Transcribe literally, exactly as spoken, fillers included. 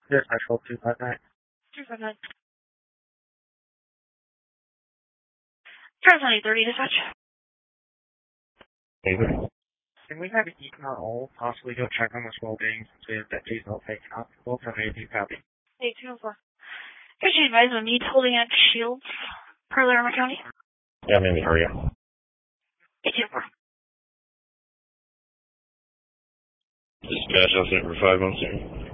Yes, I spoke to that night. two five nine. Translate thirty dispatch. David. Can we have Ethan or all possibly go check on his well-being since we have that case all taken up? Both are maybe copy. eight two four. Fishing advised on needs holding at Shields, Pearl River County. Yeah, maybe hurry up. eight two four. Dispatch, I'll say for five one two.